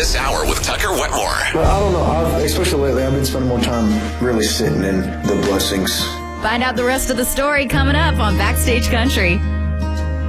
this hour with Tucker Wetmore. Well, I don't know. Especially lately, I've been spending more time really sitting in the blessings. Find out the rest of the story coming up on Backstage Country.